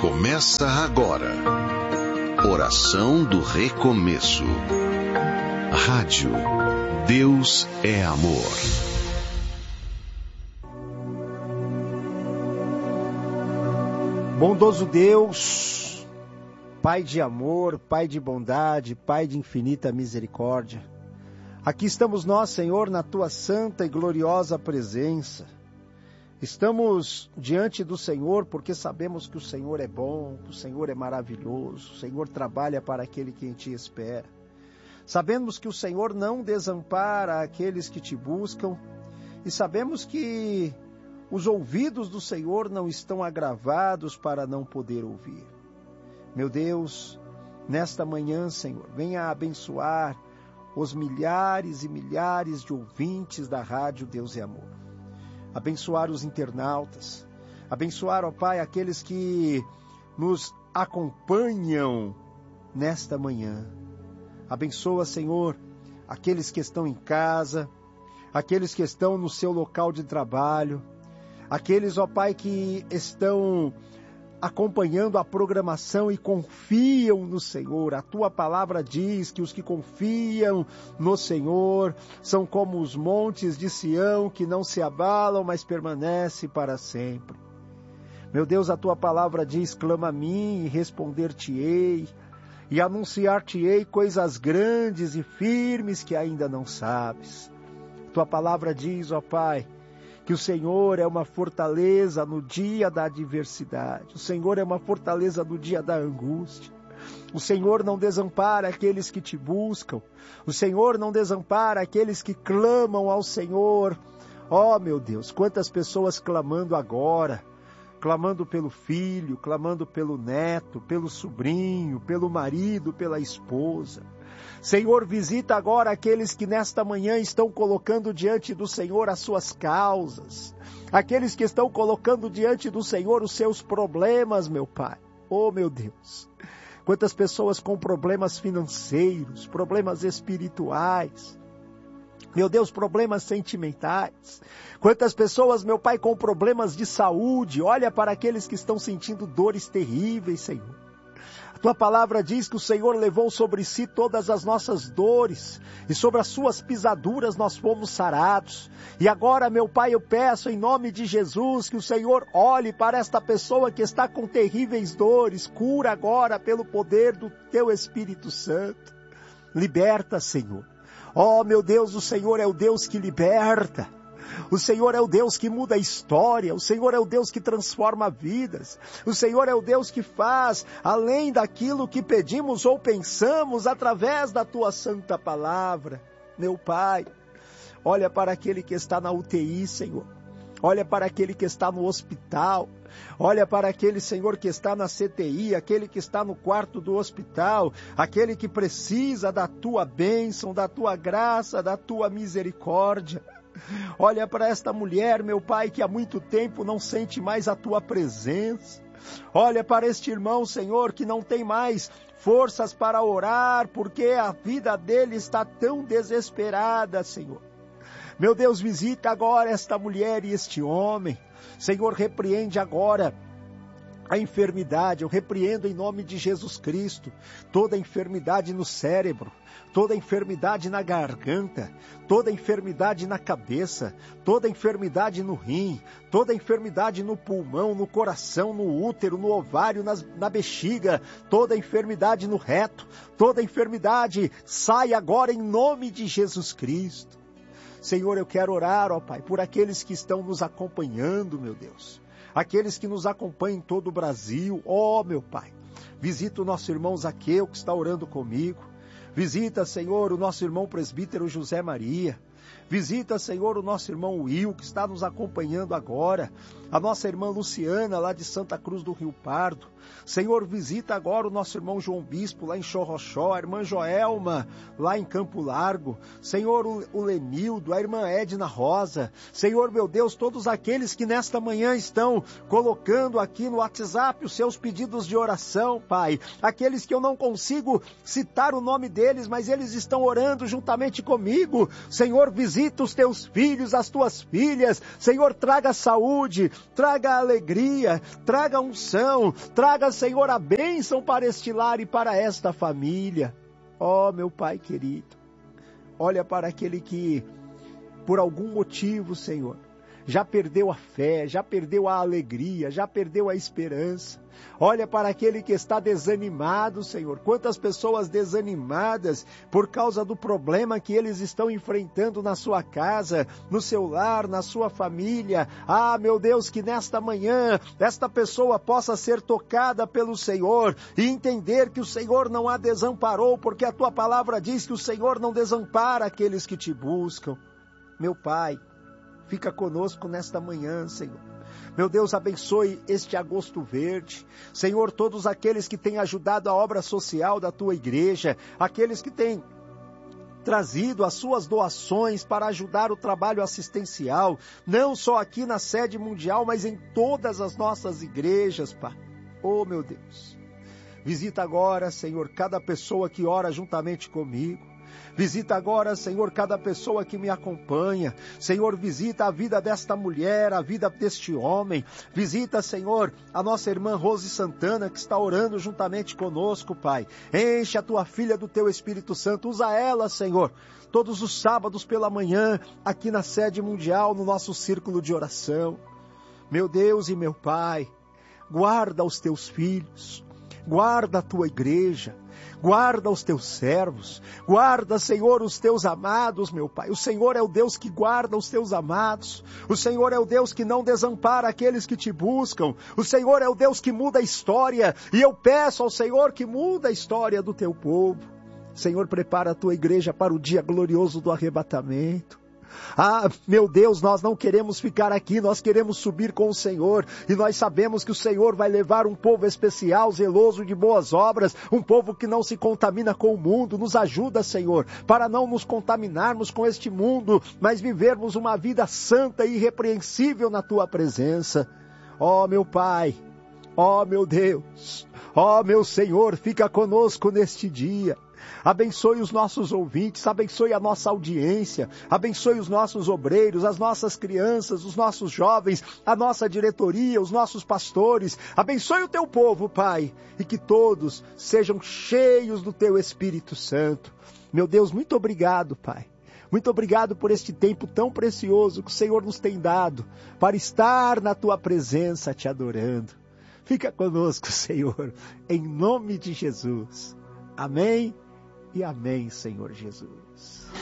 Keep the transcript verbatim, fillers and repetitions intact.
Começa agora. Oração do Recomeço. Rádio Deus é Amor. Bondoso Deus, Pai de amor, Pai de bondade, Pai de infinita misericórdia. Aqui estamos nós, Senhor, na Tua santa e gloriosa presença. Estamos diante do Senhor porque sabemos que o Senhor é bom, que o Senhor é maravilhoso, o Senhor trabalha para aquele que em Ti espera. Sabemos que o Senhor não desampara aqueles que Te buscam e sabemos que os ouvidos do Senhor não estão agravados para não poder ouvir. Meu Deus, nesta manhã, Senhor, venha abençoar os milhares e milhares de ouvintes da Rádio Deus é Amor. Abençoar os internautas, abençoar, ó Pai, aqueles que nos acompanham nesta manhã. Abençoa, Senhor, aqueles que estão em casa, aqueles que estão no seu local de trabalho, aqueles, ó Pai, que estão acompanhando a programação e confiam no Senhor. A Tua palavra diz que os que confiam no Senhor são como os montes de Sião, que não se abalam, mas permanecem para sempre. Meu Deus, a Tua palavra diz: clama a mim e responder-te-ei, e anunciar-te-ei coisas grandes e firmes que ainda não sabes. Tua palavra diz, ó Pai, que o Senhor é uma fortaleza no dia da adversidade. O Senhor é uma fortaleza no dia da angústia. O Senhor não desampara aqueles que Te buscam. O Senhor não desampara aqueles que clamam ao Senhor. Oh, meu Deus, quantas pessoas clamando agora. Clamando pelo filho, clamando pelo neto, pelo sobrinho, pelo marido, pela esposa. Senhor, visita agora aqueles que nesta manhã estão colocando diante do Senhor as suas causas. Aqueles que estão colocando diante do Senhor os seus problemas, meu Pai. Oh, meu Deus. Quantas pessoas com problemas financeiros, problemas espirituais. Meu Deus, problemas sentimentais. Quantas pessoas, meu Pai, com problemas de saúde. Olha para aqueles que estão sentindo dores terríveis, Senhor. A Tua palavra diz que o Senhor levou sobre si todas as nossas dores, e sobre as suas pisaduras nós fomos sarados. E agora, meu Pai, eu peço em nome de Jesus que o Senhor olhe para esta pessoa que está com terríveis dores, cura agora pelo poder do Teu Espírito Santo. Liberta, Senhor. Oh, meu Deus, o Senhor é o Deus que liberta. O Senhor é o Deus que muda a história. O Senhor é o Deus que transforma vidas. O Senhor é o Deus que faz além daquilo que pedimos ou pensamos através da Tua santa palavra. Meu Pai, olha para aquele que está na U T I, Senhor. Olha para aquele que está no hospital. Olha para aquele, Senhor, que está na C T I, aquele que está no quarto do hospital, aquele que precisa da Tua bênção, da Tua graça, da Tua misericórdia. Olha para esta mulher, meu Pai, que há muito tempo não sente mais a Tua presença. Olha para este irmão, Senhor, que não tem mais forças para orar, porque a vida dele está tão desesperada, Senhor. Meu Deus, visita agora esta mulher e este homem. Senhor, repreende agora a enfermidade. Eu repreendo em nome de Jesus Cristo toda enfermidade no cérebro, toda enfermidade na garganta, toda enfermidade na cabeça, toda enfermidade no rim, toda enfermidade no pulmão, no coração, no útero, no ovário, nas, na bexiga, toda enfermidade no reto, toda enfermidade sai agora em nome de Jesus Cristo. Senhor, eu quero orar, ó Pai, por aqueles que estão nos acompanhando, meu Deus. Aqueles que nos acompanham em todo o Brasil, ó meu Pai. Visita o nosso irmão Zaqueu, que está orando comigo. Visita, Senhor, o nosso irmão presbítero José Maria. Visita, Senhor, o nosso irmão Will, que está nos acompanhando agora. A nossa irmã Luciana, lá de Santa Cruz do Rio Pardo. Senhor, visita agora o nosso irmão João Bispo, lá em Chorrochó. A irmã Joelma, lá em Campo Largo. Senhor, o Lenildo, a irmã Edna Rosa. Senhor, meu Deus, todos aqueles que nesta manhã estão colocando aqui no WhatsApp os seus pedidos de oração, Pai. Aqueles que eu não consigo citar o nome deles, mas eles estão orando juntamente comigo. Senhor, visita visita os teus filhos, as tuas filhas. Senhor, traga saúde, traga alegria, traga unção, traga, Senhor, a bênção para este lar e para esta família. Ó, meu Pai querido, olha para aquele que, por algum motivo, Senhor, já perdeu a fé, já perdeu a alegria, já perdeu a esperança. Olha para aquele que está desanimado, Senhor. Quantas pessoas desanimadas por causa do problema que eles estão enfrentando na sua casa, no seu lar, na sua família. Ah, meu Deus, que nesta manhã esta pessoa possa ser tocada pelo Senhor e entender que o Senhor não a desamparou, porque a tua palavra diz que o Senhor não desampara aqueles que te buscam. Meu Pai, fica conosco nesta manhã, Senhor. Meu Deus, abençoe este agosto verde. Senhor, todos aqueles que têm ajudado a obra social da tua igreja, aqueles que têm trazido as suas doações para ajudar o trabalho assistencial, não só aqui na sede mundial, mas em todas as nossas igrejas, Pai. Oh, meu Deus, visita agora, Senhor, cada pessoa que ora juntamente comigo. Visita agora, Senhor, cada pessoa que me acompanha. Senhor, visita a vida desta mulher, a vida deste homem. Visita, Senhor, a nossa irmã Rose Santana, que está orando juntamente conosco, Pai. Enche a tua filha do teu Espírito Santo. Usa ela, Senhor, todos os sábados pela manhã, aqui na sede mundial, no nosso círculo de oração. Meu Deus e meu Pai, guarda os teus filhos. Guarda a tua igreja, guarda os teus servos, guarda, Senhor, os teus amados, meu Pai. O Senhor é o Deus que guarda os teus amados, o Senhor é o Deus que não desampara aqueles que te buscam, o Senhor é o Deus que muda a história, e eu peço ao Senhor que muda a história do teu povo. Senhor, prepara a tua igreja para o dia glorioso do arrebatamento. Ah, meu Deus, nós não queremos ficar aqui, nós queremos subir com o Senhor, e nós sabemos que o Senhor vai levar um povo especial, zeloso de boas obras, um povo que não se contamina com o mundo. Nos ajuda, Senhor, para não nos contaminarmos com este mundo, mas vivermos uma vida santa e irrepreensível na tua presença. Ó, meu Pai, ó, meu Deus, ó, meu Senhor, fica conosco neste dia. Abençoe os nossos ouvintes, abençoe a nossa audiência, abençoe os nossos obreiros, as nossas crianças, os nossos jovens, a nossa diretoria, os nossos pastores. Abençoe o teu povo, Pai, e que todos sejam cheios do teu Espírito Santo. Meu Deus, muito obrigado, Pai. Muito obrigado por este tempo tão precioso que o Senhor nos tem dado para estar na tua presença te adorando. Fica conosco, Senhor, em nome de Jesus. Amém. E amém, Senhor Jesus.